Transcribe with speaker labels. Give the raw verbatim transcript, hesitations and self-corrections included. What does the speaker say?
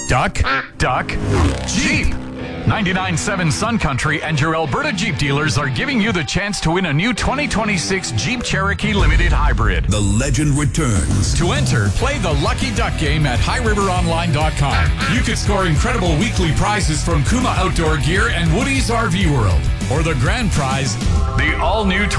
Speaker 1: Duck, duck, Jeep. ninety-nine point seven Sun Country and your Alberta Jeep dealers are giving you the chance to win a new twenty twenty-six Jeep Cherokee Limited Hybrid.
Speaker 2: The legend returns.
Speaker 1: To enter, play the Lucky Duck game at high river online dot com. You could score incredible weekly prizes from Kuma Outdoor Gear and Woody's R V World. Or the grand prize, the all-new